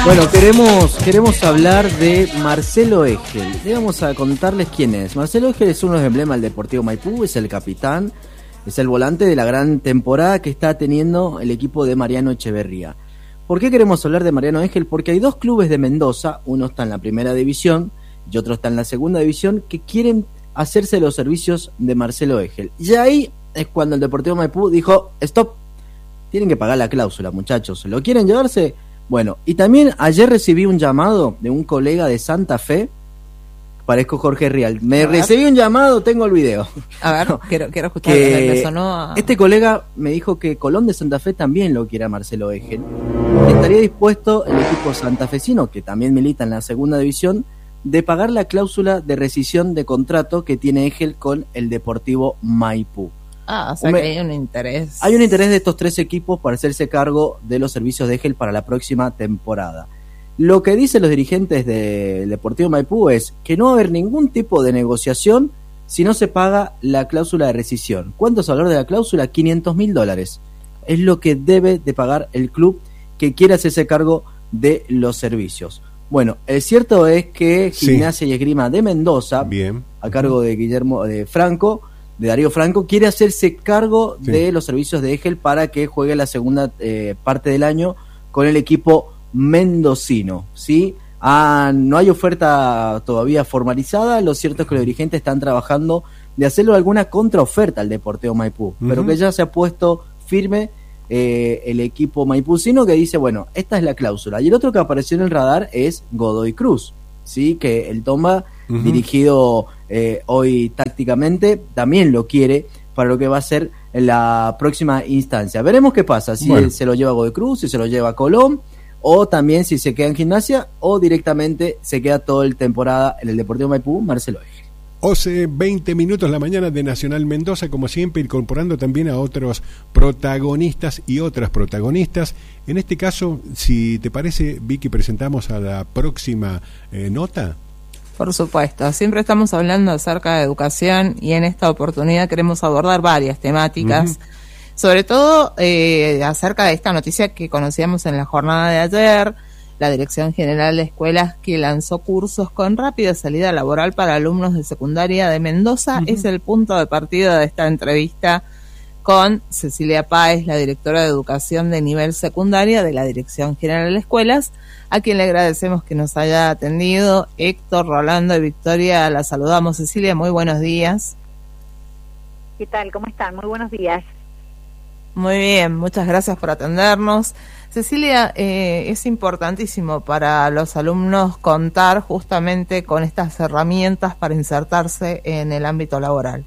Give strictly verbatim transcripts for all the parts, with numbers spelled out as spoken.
Bueno, queremos, queremos hablar de Marcelo Egel. Le vamos a contarles quién es. Marcelo Egel es uno de los emblemas del Deportivo Maipú, es el capitán, es el volante de la gran temporada que está teniendo el equipo de Mariano Echeverría. ¿Por qué queremos hablar de Mariano Egel? Porque hay dos clubes de Mendoza, uno está en la primera división y otro está en la segunda división, que quieren hacerse los servicios de Marcelo Egel. Y ahí es cuando el Deportivo Maipú dijo, stop, tienen que pagar la cláusula, muchachos. ¿Lo quieren llevarse? Bueno, y también ayer recibí un llamado de un colega de Santa Fe, parezco Jorge Rial, me recibí un llamado, tengo el video. A ver, no, quiero, quiero escuchar, que me sonó a... Este colega me dijo que Colón de Santa Fe también lo quiere a Marcelo Egel. Estaría dispuesto el equipo santafesino, que también milita en la segunda división, de pagar la cláusula de rescisión de contrato que tiene Egel con el Deportivo Maipú. Ah, o sea que hay un interés. Hay un interés de estos tres equipos para hacerse cargo de los servicios de Egel para la próxima temporada. Lo que dicen los dirigentes del Deportivo Maipú es que no va a haber ningún tipo de negociación si no se paga la cláusula de rescisión. ¿Cuánto es el valor de la cláusula? quinientos mil dólares. Es lo que debe de pagar el club que quiera hacerse cargo de los servicios. Bueno, el cierto es que Gimnasia sí. y Esgrima de Mendoza, Bien. a cargo de Guillermo de Franco, de Darío Franco, quiere hacerse cargo sí. de los servicios de Egel para que juegue la segunda eh, parte del año con el equipo mendocino, ¿sí? Ah, no hay oferta todavía formalizada, lo cierto es que los dirigentes están trabajando de hacerle alguna contraoferta al Deportivo Maipú, uh-huh. pero que ya se ha puesto firme eh, el equipo maipucino que dice, bueno, esta es la cláusula. Y el otro que apareció en el radar es Godoy Cruz, ¿sí? Que el Tomba, uh-huh. dirigido eh, hoy tácticamente, también lo quiere para lo que va a ser en la próxima instancia. Veremos qué pasa, si bueno. se lo lleva Godoy Cruz, si se lo lleva Colón, o también si se queda en Gimnasia, o directamente se queda toda la temporada en el Deportivo Maipú, Marcelo Egel. once, veinte minutos la mañana de Nacional Mendoza, como siempre, incorporando también a otros protagonistas y otras protagonistas. En este caso, si te parece, Vicky, presentamos a la próxima eh, nota. Por supuesto, siempre estamos hablando acerca de educación y en esta oportunidad queremos abordar varias temáticas, uh-huh. sobre todo eh, acerca de esta noticia que conocíamos en la jornada de ayer, la Dirección General de Escuelas que lanzó cursos con rápida salida laboral para alumnos de secundaria de Mendoza. Uh-huh. Es el punto de partida de esta entrevista con Cecilia Páez, la directora de Educación de nivel secundaria de la Dirección General de Escuelas, a quien le agradecemos que nos haya atendido. Héctor, Rolando y Victoria, la saludamos. Cecilia, muy buenos días. ¿Qué tal? ¿Cómo están? Muy buenos días. Muy bien, muchas gracias por atendernos. Cecilia, eh, es importantísimo para los alumnos contar justamente con estas herramientas para insertarse en el ámbito laboral.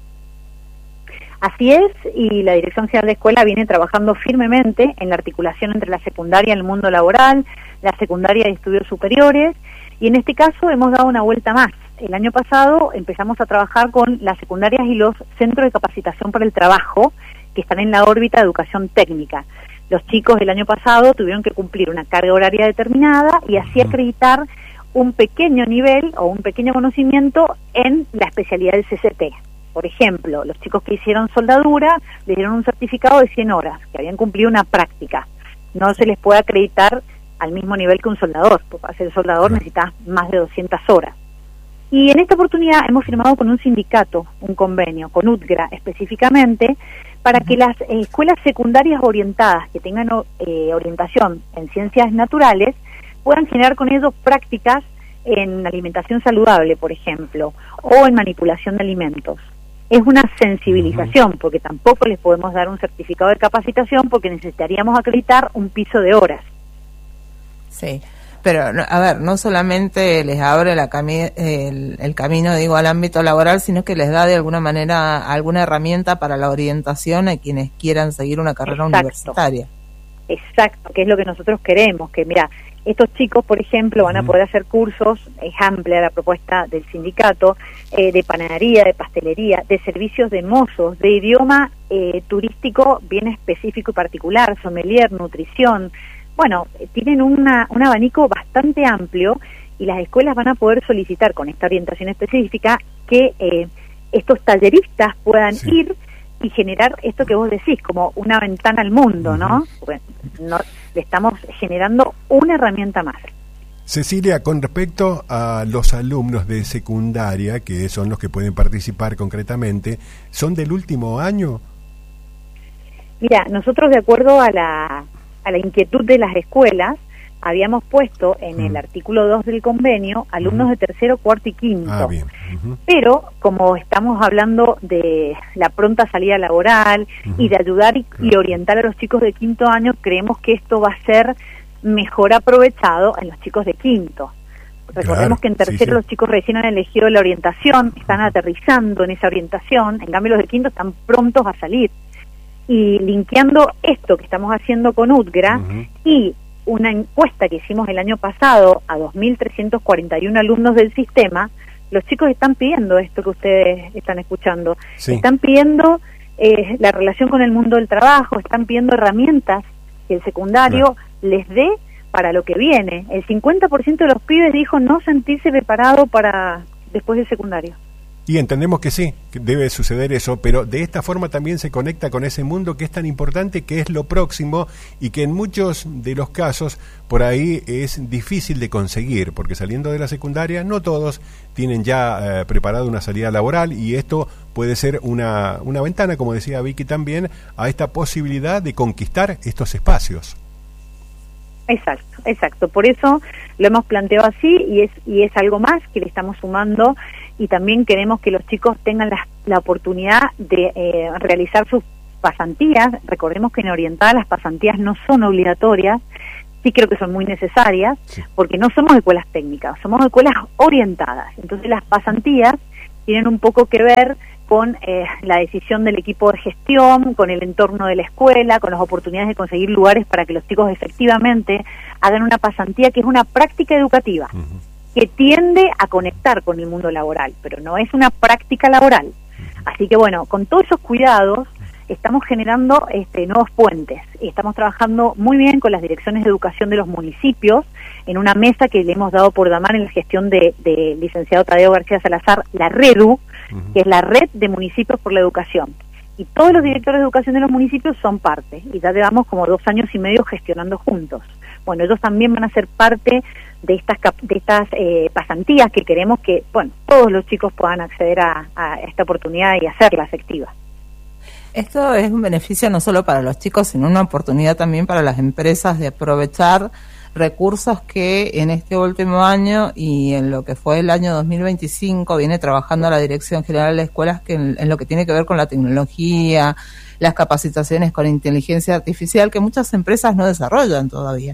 Así es, y la Dirección General de Escuela viene trabajando firmemente en la articulación entre la secundaria y el mundo laboral, la secundaria de estudios superiores, y en este caso hemos dado una vuelta más. El año pasado empezamos a trabajar con las secundarias y los centros de capacitación para el trabajo, que están en la órbita de educación técnica. Los chicos del año pasado tuvieron que cumplir una carga horaria determinada y así acreditar un pequeño nivel o un pequeño conocimiento en la especialidad del C C T. Por ejemplo, los chicos que hicieron soldadura les dieron un certificado de cien horas, que habían cumplido una práctica. No se les puede acreditar al mismo nivel que un soldador, porque para ser soldador necesitas más de doscientas horas. Y en esta oportunidad hemos firmado con un sindicato, un convenio, con U T G R A específicamente, para que las eh, escuelas secundarias orientadas, que tengan eh, orientación en ciencias naturales, puedan generar con ellos prácticas en alimentación saludable, por ejemplo, o en manipulación de alimentos. Es una sensibilización, porque tampoco les podemos dar un certificado de capacitación porque necesitaríamos acreditar un piso de horas. Sí. Pero, a ver, no solamente les abre la cami- el, el camino, digo, al ámbito laboral, sino que les da de alguna manera alguna herramienta para la orientación a quienes quieran seguir una carrera Exacto. universitaria. Exacto, que es lo que nosotros queremos, que mira, estos chicos, por ejemplo, van a poder hacer cursos, es amplia la propuesta del sindicato, eh, de panadería, de pastelería, de servicios de mozos, de idioma eh, turístico bien específico y particular, sommelier, nutrición. Bueno, tienen una, un abanico bastante amplio y las escuelas van a poder solicitar con esta orientación específica que eh, estos talleristas puedan sí. ir y generar esto que vos decís, como una ventana al mundo, ¿no? Bueno, no le estamos generando una herramienta más. Cecilia, con respecto a los alumnos de secundaria, que son los que pueden participar concretamente, ¿son del último año? Mira, nosotros de acuerdo a la, a la inquietud de las escuelas, habíamos puesto en mm. el artículo dos del convenio alumnos uh-huh. de tercero, cuarto y quinto. Ah, bien. Uh-huh. Pero como estamos hablando de la pronta salida laboral uh-huh. y de ayudar y, y orientar a los chicos de quinto año, creemos que esto va a ser mejor aprovechado en los chicos de quinto. Recordemos claro, que en tercero sí, sí. los chicos recién han elegido la orientación, están aterrizando en esa orientación, en cambio los de quinto están prontos a salir. Y linkeando esto que estamos haciendo con U T G R A uh-huh. y una encuesta que hicimos el año pasado a dos mil trescientos cuarenta y uno alumnos del sistema, los chicos están pidiendo esto que ustedes están escuchando. Sí. Están pidiendo eh, la relación con el mundo del trabajo, están pidiendo herramientas que el secundario claro. les dé para lo que viene. El cincuenta por ciento de los pibes dijo no sentirse preparado para después del secundario. Y entendemos que sí, que debe suceder eso, pero de esta forma también se conecta con ese mundo que es tan importante, que es lo próximo y que en muchos de los casos por ahí es difícil de conseguir, porque saliendo de la secundaria no todos tienen ya eh, preparado una salida laboral y esto puede ser una, una ventana, como decía Vicky también, a esta posibilidad de conquistar estos espacios. Exacto, exacto. Por eso lo hemos planteado así y es y es algo más que le estamos sumando y también queremos que los chicos tengan la, la oportunidad de eh, realizar sus pasantías. Recordemos que en Orientada las pasantías no son obligatorias, sí creo que son muy necesarias, sí. porque no somos escuelas técnicas, somos escuelas orientadas. Entonces las pasantías tienen un poco que ver con eh, la decisión del equipo de gestión, con el entorno de la escuela, con las oportunidades de conseguir lugares para que los chicos efectivamente hagan una pasantía que es una práctica educativa, uh-huh. que tiende a conectar con el mundo laboral, pero no es una práctica laboral. Uh-huh. Así que bueno, con todos esos cuidados estamos generando este, nuevos puentes y estamos trabajando muy bien con las direcciones de educación de los municipios en una mesa que le hemos dado por damar en la gestión de, de licenciado Tadeo García Salazar, la REDU, uh-huh. que es la Red de Municipios por la Educación. Y todos los directores de educación de los municipios son parte, y ya llevamos como dos años y medio gestionando juntos. Bueno, ellos también van a ser parte de estas de estas eh, pasantías que queremos que, bueno, todos los chicos puedan acceder a, a esta oportunidad y hacerla efectiva. Esto es un beneficio no solo para los chicos, sino una oportunidad también para las empresas de aprovechar recursos que en este último año y en lo que fue el año dos mil veinticinco viene trabajando la Dirección General de Escuelas que en, en lo que tiene que ver con la tecnología, las capacitaciones con inteligencia artificial que muchas empresas no desarrollan todavía.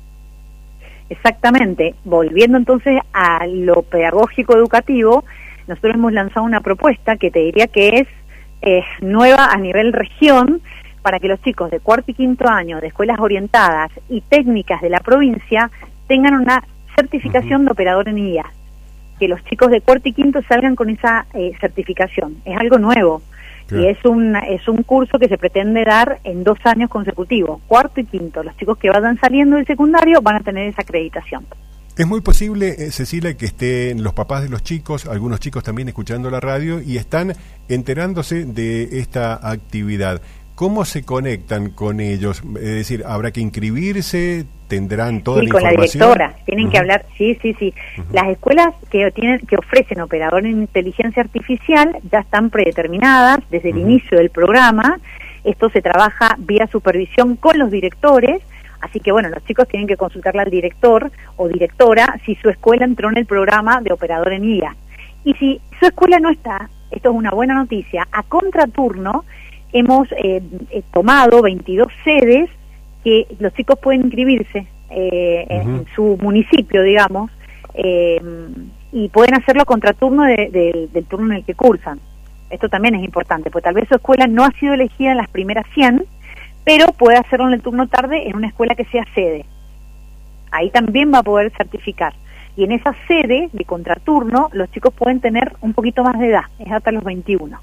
Exactamente. Volviendo entonces a lo pedagógico educativo, nosotros hemos lanzado una propuesta que te diría que es eh, nueva a nivel región, para que los chicos de cuarto y quinto año de escuelas orientadas y técnicas de la provincia tengan una certificación uh-huh. de operador en I A. Que los chicos de cuarto y quinto salgan con esa eh, certificación. Es algo nuevo. Claro. Y es un, es un curso que se pretende dar en dos años consecutivos, cuarto y quinto. Los chicos que vayan saliendo del secundario van a tener esa acreditación. Es muy posible, eh, Cecilia, que estén los papás de los chicos, algunos chicos también escuchando la radio y están enterándose de esta actividad. ¿Cómo se conectan con ellos? Es decir, ¿habrá que inscribirse? ¿Tendrán toda sí, la con información? La directora, tienen uh-huh. que hablar, sí, sí, sí. Uh-huh. Las escuelas que tienen que ofrecen operador en inteligencia artificial ya están predeterminadas desde el uh-huh. inicio del programa. Esto se trabaja vía supervisión con los directores, así que bueno, los chicos tienen que consultarle al director o directora si su escuela entró en el programa de operador en I A. Y si su escuela no está, esto es una buena noticia, a contraturno hemos eh, eh, tomado veintidós sedes que los chicos pueden inscribirse eh, uh-huh. en su municipio, digamos, eh, y pueden hacerlo a contraturno de, de, del turno en el que cursan. Esto también es importante, porque tal vez su escuela no ha sido elegida en las primeras cien, pero puede hacerlo en el turno tarde en una escuela que sea sede. Ahí también va a poder certificar. Y en esa sede de contraturno, los chicos pueden tener un poquito más de edad, es hasta los veintiuno.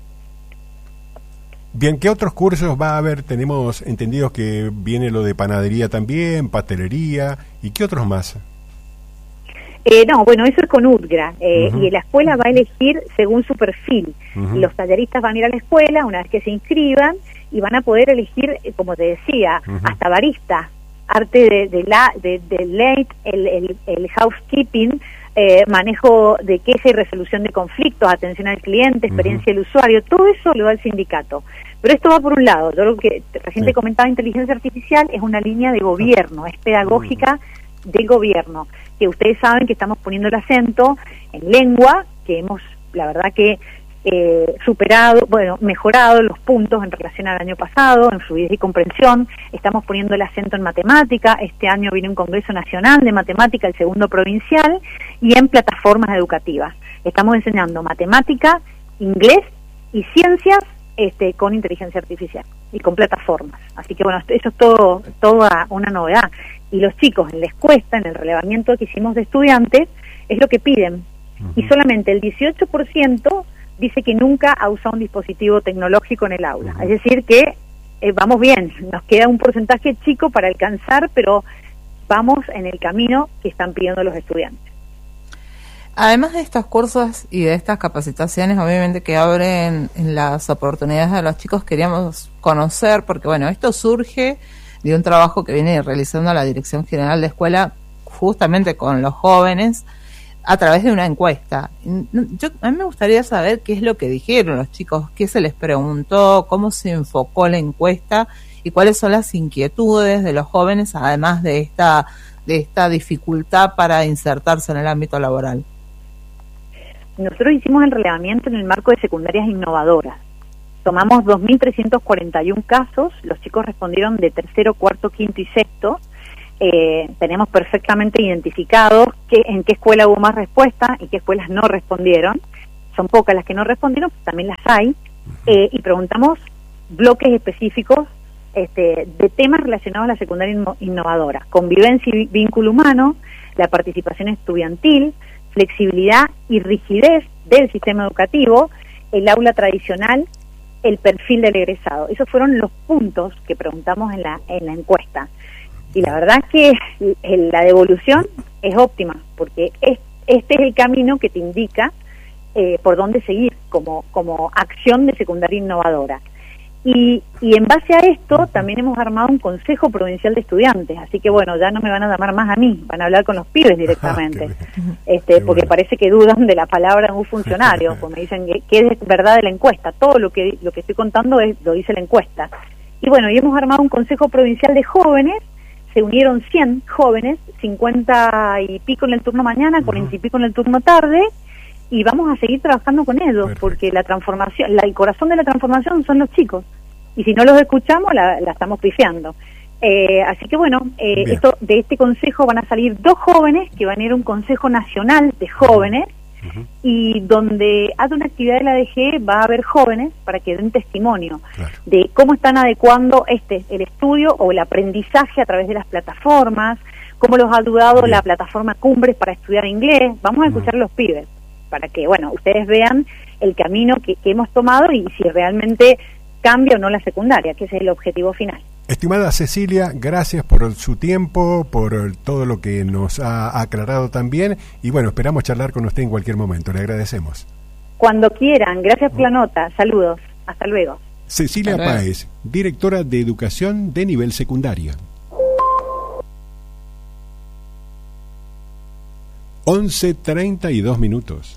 Bien, ¿qué otros cursos va a haber? Tenemos entendido que viene lo de panadería también, pastelería, ¿y qué otros más? Eh, no, bueno, eso es con UTGRA, eh, Uh-huh. y la escuela va a elegir según su perfil. Uh-huh. Los talleristas van a ir a la escuela una vez que se inscriban y van a poder elegir, eh, como te decía, Uh-huh. hasta barista, arte de, de la de, de late, el, el, el housekeeping, eh, manejo de queja y resolución de conflictos, atención al cliente, experiencia Uh-huh. del usuario, todo eso lo da el sindicato. Pero esto va por un lado, yo lo que recién Sí. te comentaba, inteligencia artificial es una línea de gobierno, es pedagógica uh-huh. del gobierno, que ustedes saben que estamos poniendo el acento en lengua, que hemos, la verdad que eh, superado, bueno, mejorado los puntos en relación al año pasado, en fluidez y comprensión, estamos poniendo el acento en matemática, este año viene un Congreso Nacional de Matemática, el segundo provincial, y en plataformas educativas. Estamos enseñando matemática, inglés y ciencias este, con inteligencia artificial y con plataformas. Así que bueno, eso es todo, toda una novedad. Y los chicos en la encuesta, en el relevamiento que hicimos de estudiantes, es lo que piden. Uh-huh. Y solamente el dieciocho por ciento dice que nunca ha usado un dispositivo tecnológico en el aula. Uh-huh. Es decir que eh, vamos bien, nos queda un porcentaje chico para alcanzar, pero vamos en el camino que están pidiendo los estudiantes. Además de estos cursos y de estas capacitaciones, obviamente que abren las oportunidades a los chicos, queríamos conocer, porque bueno, esto surge de un trabajo que viene realizando la Dirección General de Escuela justamente con los jóvenes a través de una encuesta. Yo, a mí me gustaría saber qué es lo que dijeron los chicos, qué se les preguntó, cómo se enfocó la encuesta y cuáles son las inquietudes de los jóvenes, además de esta, de esta dificultad para insertarse en el ámbito laboral. Nosotros hicimos el relevamiento en el marco de secundarias innovadoras. Tomamos dos mil trescientos cuarenta y uno casos, los chicos respondieron de tercero, cuarto, quinto y sexto. Eh, tenemos perfectamente identificados que, en qué escuela hubo más respuesta y qué escuelas no respondieron. Son pocas las que no respondieron, también las hay. Eh, y preguntamos bloques específicos este, de temas relacionados a la secundaria inno- innovadora. Convivencia y vínculo humano, la participación estudiantil, flexibilidad y rigidez del sistema educativo, el aula tradicional, el perfil del egresado. Esos fueron los puntos que preguntamos en la en la encuesta. Y la verdad que la devolución es óptima, porque es, este es el camino que te indica eh, por dónde seguir como, como acción de secundaria innovadora. Y, y en base a esto también hemos armado un Consejo Provincial de Estudiantes, así que bueno, ya no me van a llamar más a mí, van a hablar con los pibes directamente, este, porque bueno. Parece que dudan de la palabra de un funcionario, pues me dicen que, que es verdad de la encuesta, todo lo que lo que estoy contando es lo dice la encuesta. Y bueno, y hemos armado un Consejo Provincial de Jóvenes, se unieron cien jóvenes, cincuenta y pico en el turno mañana, cuarenta y pico en el turno tarde, y vamos a seguir trabajando con ellos. Perfecto. Porque la transformación, la, el corazón de la transformación son los chicos, y si no los escuchamos la, la estamos pifiando. Eh, así que bueno, eh, esto, de este consejo van a salir dos jóvenes que van a ir a un consejo nacional de jóvenes, uh-huh. y donde hace una actividad de la A D G va a haber jóvenes para que den testimonio, claro. de cómo están adecuando este el estudio o el aprendizaje a través de las plataformas, cómo los ha ayudado Bien. La plataforma Cumbres para estudiar inglés. Vamos a escuchar uh-huh. a los pibes para que, bueno, ustedes vean el camino que, que hemos tomado y si realmente cambia o no la secundaria, que ese es el objetivo final. Estimada Cecilia, gracias por su tiempo, por todo lo que nos ha aclarado también, y bueno, esperamos charlar con usted en cualquier momento, le agradecemos. Cuando quieran, gracias por la nota, saludos, hasta luego. Cecilia Hasta Páez, directora de Educación de Nivel Secundaria. once treinta y dos minutos.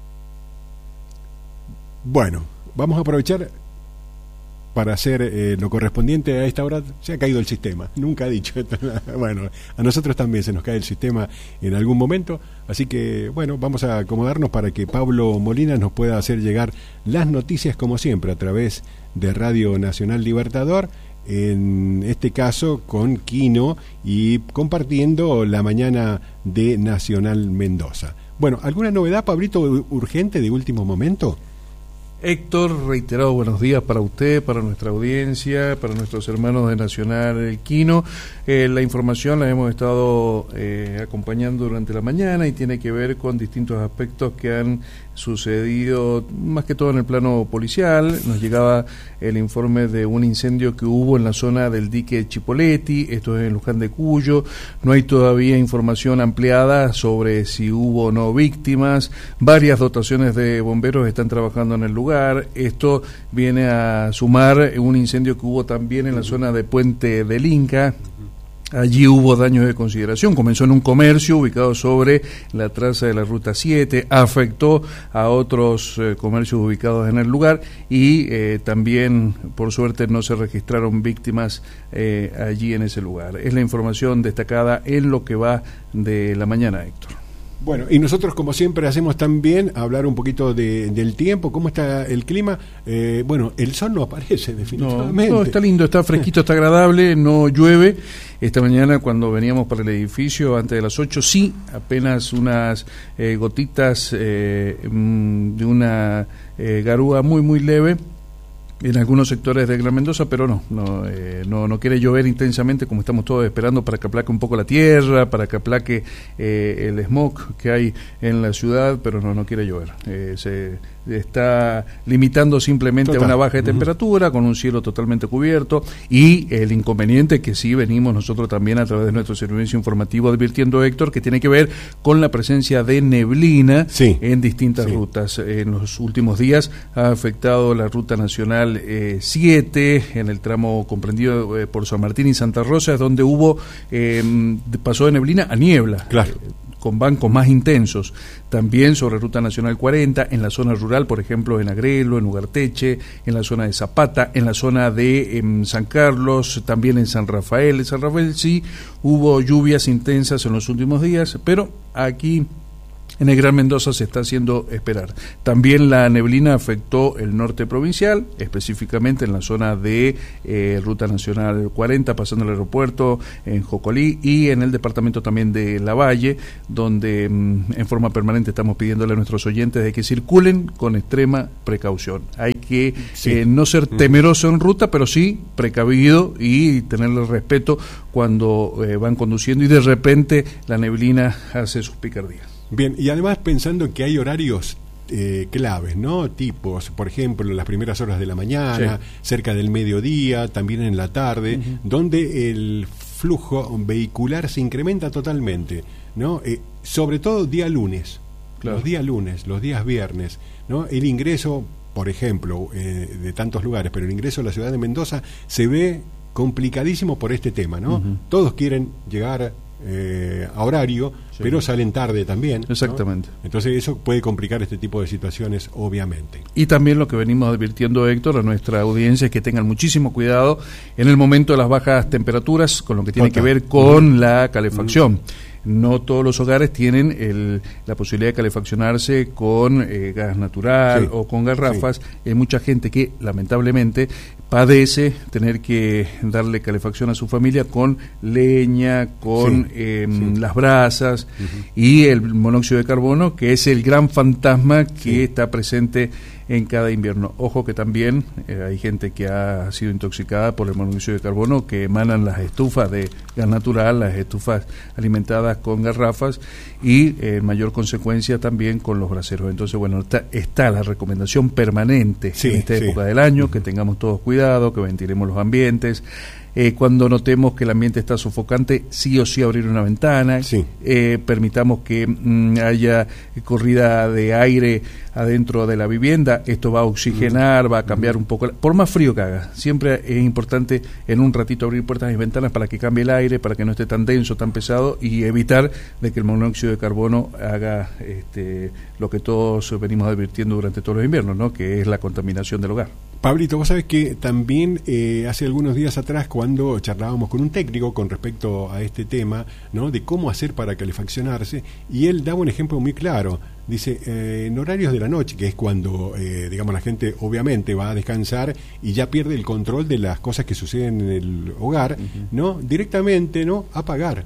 Bueno, vamos a aprovechar para hacer eh, lo correspondiente a esta hora. Se ha caído el sistema, nunca ha dicho esto. Bueno, a nosotros también se nos cae el sistema en algún momento, así que bueno, vamos a acomodarnos para que Pablo Molina nos pueda hacer llegar las noticias como siempre a través de Radio Nacional Libertador, en este caso con Quino y compartiendo la mañana de Nacional Mendoza. Bueno, ¿alguna novedad, Pablito, urgente de último momento? Héctor, reiterado buenos días para usted, para nuestra audiencia, para nuestros hermanos de Nacional El Quino. Eh, la información la hemos estado eh, acompañando durante la mañana y tiene que ver con distintos aspectos que han sucedido, más que todo en el plano policial. Nos llegaba el informe de un incendio que hubo en la zona del dique Chipoleti, esto es en Luján de Cuyo. No hay todavía información ampliada sobre si hubo o no víctimas. Varias dotaciones de bomberos están trabajando en el lugar. Esto viene a sumar un incendio que hubo también en la zona de Puente del Inca. Allí hubo daños de consideración, comenzó en un comercio ubicado sobre la traza de la Ruta siete, afectó a otros eh, comercios ubicados en el lugar y eh, también, por suerte, no se registraron víctimas eh, allí en ese lugar. Es la información destacada en lo que va de la mañana, Héctor. Bueno, y nosotros como siempre hacemos también hablar un poquito de, del tiempo, cómo está el clima. Eh, bueno, el sol no aparece definitivamente. No, no, está lindo, está fresquito, está agradable, no llueve. Esta mañana cuando veníamos para el edificio antes de las ocho, sí, apenas unas eh, gotitas eh, de una eh, garúa muy, muy leve en algunos sectores de Gran Mendoza, pero no, no, eh, no, no quiere llover intensamente como estamos todos esperando para que aplaque un poco la tierra, para que aplaque eh, el smog que hay en la ciudad, pero no, no quiere llover. Eh, se está limitando simplemente Total. a una baja de temperatura, uh-huh. con un cielo totalmente cubierto, y el inconveniente que sí venimos nosotros también a través de nuestro servicio informativo advirtiendo, Héctor, que tiene que ver con la presencia de neblina sí. en distintas sí. rutas. En los últimos días ha afectado la ruta nacional siete, eh, en el tramo comprendido eh, por San Martín y Santa Rosa, es donde hubo, eh, pasó de neblina a niebla. Claro. Eh, con bancos más intensos, también sobre Ruta Nacional cuarenta, en la zona rural, por ejemplo, en Agrelo, en Ugarteche, en la zona de Zapata, en la zona de eh, San Carlos, también en San Rafael. En San Rafael sí hubo lluvias intensas en los últimos días, pero aquí en el Gran Mendoza se está haciendo esperar. También la neblina afectó el norte provincial, específicamente en la zona de eh, Ruta Nacional cuarenta, pasando el aeropuerto, en Jocolí, y en el departamento también de Lavalle, donde mm, en forma permanente estamos pidiéndole a nuestros oyentes de que circulen con extrema precaución. Hay que sí. eh, no ser temeroso en ruta, pero sí precavido y tenerle respeto cuando eh, van conduciendo y de repente la neblina hace sus picardías. Bien, y además pensando que hay horarios eh, claves, ¿no? Tipos, por ejemplo, en las primeras horas de la mañana, sí. cerca del mediodía, también en la tarde, uh-huh. donde el flujo vehicular se incrementa totalmente, ¿no? Eh, sobre todo día lunes, claro. los días lunes, los días viernes, ¿no? El ingreso, por ejemplo, eh, de tantos lugares, pero el ingreso a la ciudad de Mendoza se ve complicadísimo por este tema, ¿no? Uh-huh. Todos quieren llegar Eh, a horario, sí. pero salen tarde también. Exactamente. ¿no? Entonces eso puede complicar este tipo de situaciones, obviamente. Y también lo que venimos advirtiendo, Héctor, a nuestra audiencia es que tengan muchísimo cuidado en el momento de las bajas temperaturas, con lo que tiene Total. que ver con uh-huh. la calefacción. Uh-huh. No todos los hogares tienen el, la posibilidad de calefaccionarse con eh, gas natural sí. o con garrafas. Sí. Hay mucha gente que, lamentablemente, padece tener que darle calefacción a su familia con leña, con sí. Eh, sí. las brasas uh-huh. y el monóxido de carbono, que es el gran fantasma que sí. está presente en cada invierno. Ojo que también eh, hay gente que ha sido intoxicada por el monóxido de carbono que emanan las estufas de gas natural, las estufas alimentadas con garrafas y en eh, mayor consecuencia también con los braseros. Entonces, bueno, está, está la recomendación permanente sí, en esta sí. época del año, uh-huh. que tengamos todos cuidado, que ventilemos los ambientes. Eh, cuando notemos que el ambiente está sofocante, sí o sí abrir una ventana, sí. eh, permitamos que mm, haya corrida de aire adentro de la vivienda, esto va a oxigenar, va a cambiar un poco, por más frío que haga, siempre es importante en un ratito abrir puertas y ventanas para que cambie el aire, para que no esté tan denso, tan pesado y evitar de que el monóxido de carbono haga este, lo que todos venimos advirtiendo durante todos los inviernos, ¿no? Que es la contaminación del hogar. Pablito, vos sabés que también eh, hace algunos días atrás, cuando charlábamos con un técnico con respecto a este tema, ¿no? De cómo hacer para calefaccionarse, y él daba un ejemplo muy claro. Dice, eh, en horarios de la noche, que es cuando, eh, digamos, la gente obviamente va a descansar y ya pierde el control de las cosas que suceden en el hogar, uh-huh. ¿no? Directamente, ¿no? Apagar.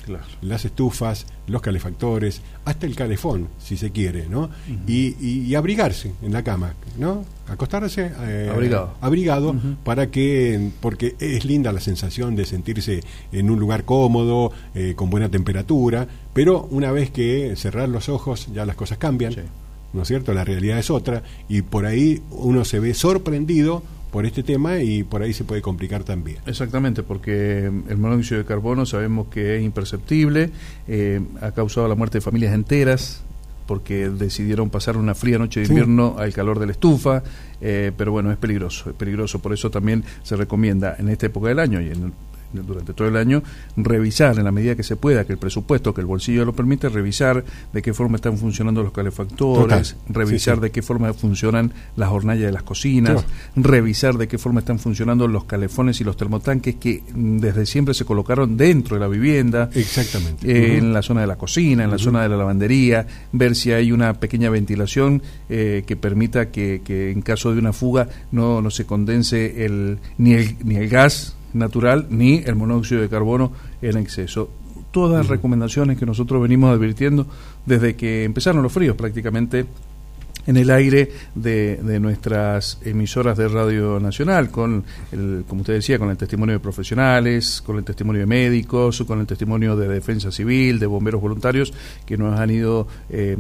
Claro. Las estufas, los calefactores, hasta el calefón, si se quiere, ¿no? Uh-huh. y, y, y abrigarse en la cama, ¿no? Acostarse eh, abrigado, abrigado uh-huh. para que, porque es linda la sensación de sentirse en un lugar cómodo, eh, con buena temperatura, pero una vez que cerrar los ojos ya las cosas cambian, sí. ¿no es cierto? La realidad es otra, y por ahí uno se ve sorprendido por este tema y por ahí se puede complicar también. Exactamente, porque el monóxido de carbono sabemos que es imperceptible, eh, ha causado la muerte de familias enteras porque decidieron pasar una fría noche de invierno sí. al calor de la estufa, eh, pero bueno, es peligroso, es peligroso, por eso también se recomienda en esta época del año y en durante todo el año, revisar en la medida que se pueda, que el presupuesto, que el bolsillo lo permite, revisar de qué forma están funcionando los calefactores, Total. revisar sí, sí. de qué forma funcionan las hornallas de las cocinas, sí. revisar de qué forma están funcionando los calefones y los termotanques que desde siempre se colocaron dentro de la vivienda, exactamente eh, uh-huh. en la zona de la cocina, en la uh-huh. zona de la lavandería, ver si hay una pequeña ventilación eh, que permita que, que en caso de una fuga no, no se condense el ni el ni el gas natural ni el monóxido de carbono en exceso. Todas uh-huh. recomendaciones que nosotros venimos advirtiendo desde que empezaron los fríos prácticamente en el aire de, de nuestras emisoras de Radio Nacional, con el, como usted decía, con el testimonio de profesionales, con el testimonio de médicos, con el testimonio de defensa civil, de bomberos voluntarios, que nos han ido eh,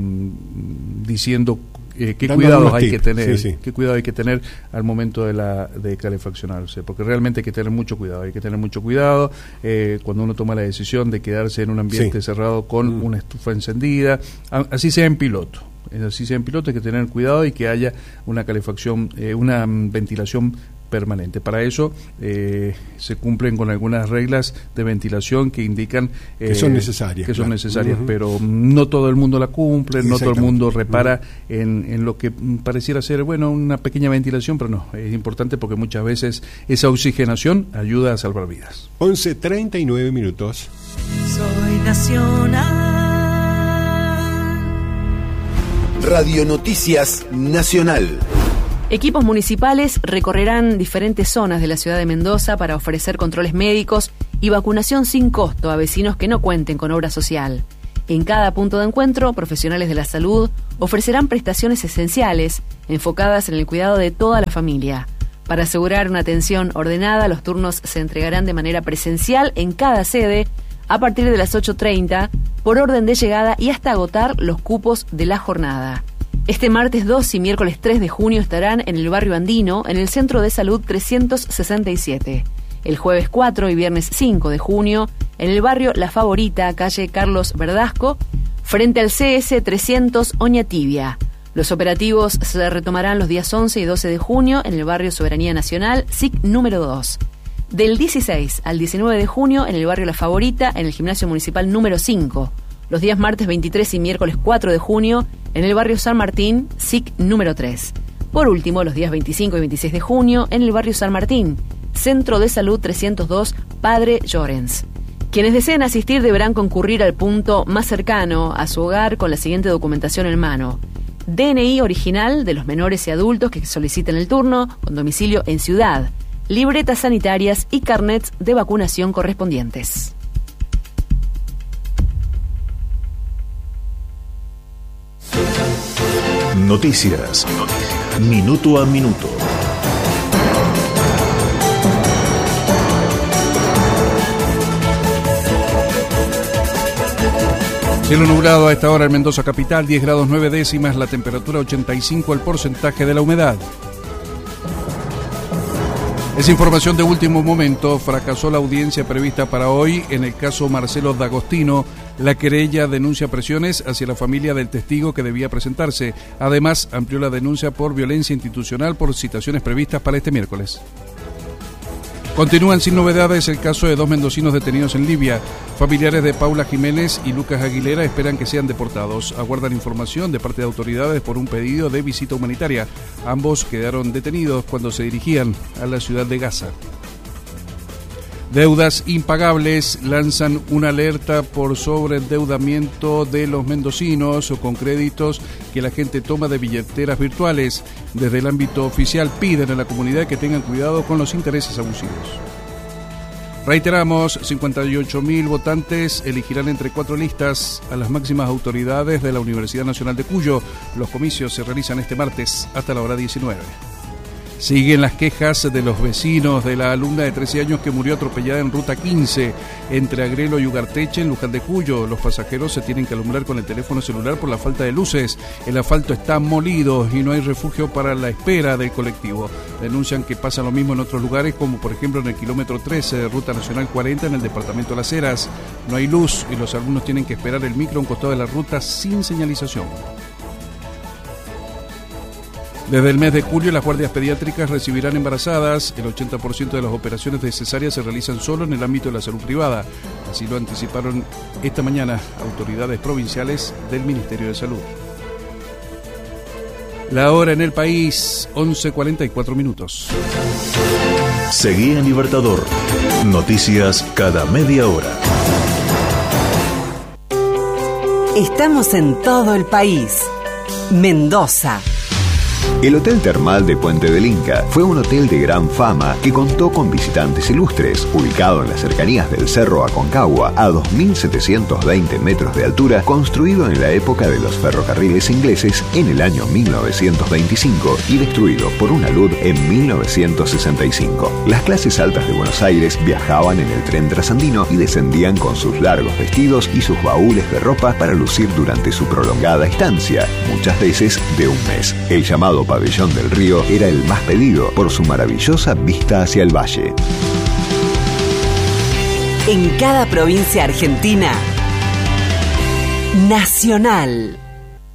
diciendo eh, qué Dando cuidados hay tips. que tener, sí, sí. qué cuidado hay que tener al momento de la de calefaccionarse, porque realmente hay que tener mucho cuidado, hay que tener mucho cuidado eh, cuando uno toma la decisión de quedarse en un ambiente sí. cerrado con mm. una estufa encendida, así sea en piloto. Así sea en piloto, hay que tener cuidado y que haya una calefacción, eh, una ventilación permanente. Para eso eh, se cumplen con algunas reglas de ventilación que indican eh, que son necesarias, que son claro. necesarias, uh-huh. pero no todo el mundo la cumple, no todo el mundo repara uh-huh. en, en lo que pareciera ser, bueno, una pequeña ventilación, pero no, es importante porque muchas veces esa oxigenación ayuda a salvar vidas. once treinta y nueve minutos. Soy Nacional. Radio Noticias Nacional. Equipos municipales recorrerán diferentes zonas de la ciudad de Mendoza para ofrecer controles médicos y vacunación sin costo a vecinos que no cuenten con obra social. En cada punto de encuentro, profesionales de la salud ofrecerán prestaciones esenciales enfocadas en el cuidado de toda la familia. Para asegurar una atención ordenada, los turnos se entregarán de manera presencial en cada sede a partir de las ocho treinta, por orden de llegada y hasta agotar los cupos de la jornada. Este martes dos y miércoles tres de junio estarán en el barrio Andino, en el Centro de Salud trescientos sesenta y siete. El jueves cuatro y viernes cinco de junio, en el barrio La Favorita, calle Carlos Verdasco, frente al C S trescientos Oñatibia. Los operativos se retomarán los días once y doce de junio en el barrio Soberanía Nacional, S I C número dos. Del dieciséis al diecinueve de junio en el barrio La Favorita, en el gimnasio municipal número cinco. Los días martes veintitrés y miércoles cuatro de junio en el barrio San Martín, S I C número tres. Por último, los días veinticinco y veintiséis de junio en el barrio San Martín, Centro de Salud trescientos dos, Padre Llorens. Quienes deseen asistir deberán concurrir al punto más cercano a su hogar con la siguiente documentación en mano: D N I original de los menores y adultos que soliciten el turno, con domicilio en ciudad, libretas sanitarias y carnets de vacunación correspondientes. Noticias. Minuto a minuto. Cielo nublado a esta hora en Mendoza capital, diez grados nueve décimas, la temperatura ochenta y cinco, el porcentaje de la humedad. Es información de último momento. Fracasó la audiencia prevista para hoy en el caso Marcelo D'Agostino. La querella denuncia presiones hacia la familia del testigo que debía presentarse. Además, amplió la denuncia por violencia institucional por citaciones previstas para este miércoles. Continúan sin novedades el caso de dos mendocinos detenidos en Libia. Familiares de Paula Jiménez y Lucas Aguilera esperan que sean deportados. Aguardan información de parte de autoridades por un pedido de visita humanitaria. Ambos quedaron detenidos cuando se dirigían a la ciudad de Gaza. Deudas impagables lanzan una alerta por sobreendeudamiento de los mendocinos o con créditos que la gente toma de billeteras virtuales. Desde el ámbito oficial piden a la comunidad que tengan cuidado con los intereses abusivos. Reiteramos, cincuenta y ocho mil votantes elegirán entre cuatro listas a las máximas autoridades de la Universidad Nacional de Cuyo. Los comicios se realizan este martes hasta la hora diecinueve. Siguen las quejas de los vecinos de la alumna de trece años que murió atropellada en Ruta quince, entre Agrelo y Ugarteche, en Luján de Cuyo. Los pasajeros se tienen que alumbrar con el teléfono celular por la falta de luces. El asfalto está molido y no hay refugio para la espera del colectivo. Denuncian que pasa lo mismo en otros lugares, como por ejemplo en el kilómetro trece de Ruta Nacional cuarenta, en el departamento de Las Heras. No hay luz y los alumnos tienen que esperar el micro a un costado de la ruta sin señalización. Desde el mes de julio, las guardias pediátricas recibirán embarazadas. El ochenta por ciento de las operaciones de cesárea se realizan solo en el ámbito de la salud privada. Así lo anticiparon esta mañana autoridades provinciales del Ministerio de Salud. La hora en el país, once cuarenta y cuatro minutos. Seguí en Libertador. Noticias cada media hora. Estamos en todo el país. Mendoza. El Hotel Termal de Puente del Inca fue un hotel de gran fama que contó con visitantes ilustres, ubicado en las cercanías del Cerro Aconcagua, a dos mil setecientos veinte metros de altura, construido en la época de los ferrocarriles ingleses en el año mil novecientos veinticinco y destruido por una luz en mil novecientos sesenta y cinco. Las clases altas de Buenos Aires viajaban en el tren trasandino y descendían con sus largos vestidos y sus baúles de ropa para lucir durante su prolongada estancia, muchas veces de un mes. El llamado Pabellón del Río era el más pedido por su maravillosa vista hacia el valle. En cada provincia argentina, Nacional.